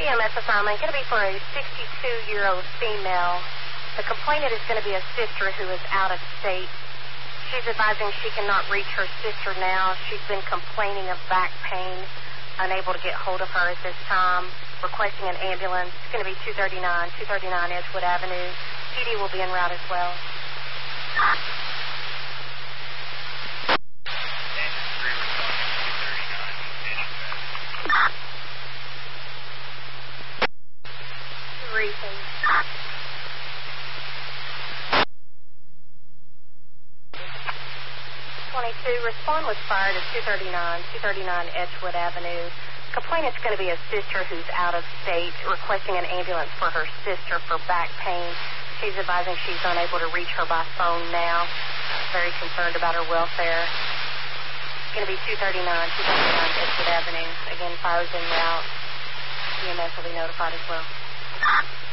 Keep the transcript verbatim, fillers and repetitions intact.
E M S assignment going to be for a sixty-two-year-old female. The complainant is going to be a sister who is out of state. She's advising she cannot reach her sister now. She's been complaining of back pain, unable to get hold of her at this time, requesting an ambulance. It's going to be two thirty-nine, two thirty-nine Edgewood Avenue. P D will be en route as well. Reason. twenty-two, respond with fire to two thirty-nine, two thirty-nine Edgewood Avenue. Complainant's going to be a sister who's out of state, requesting an ambulance for her sister for back pain. She's advising she's unable to reach her by phone now. Very concerned about her welfare. It's going to be two thirty-nine, two thirty-nine Edgewood Avenue. Again, fire's en route. E M S will be notified as well.